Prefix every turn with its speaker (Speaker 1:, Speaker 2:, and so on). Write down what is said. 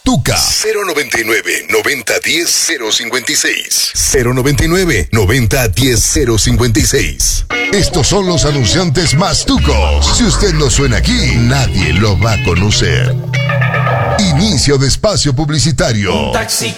Speaker 1: Tuca. 099-9010-056. 099-9010-056. Estos son los anunciantes más tucos. Si usted no suena aquí, nadie lo va a conocer. Inicio de espacio publicitario.
Speaker 2: Un taxi